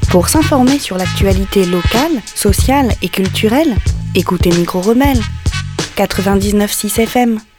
Pour s'informer sur l'actualité locale, sociale et culturelle, écoutez Micro Rebelle, 99.6 FM.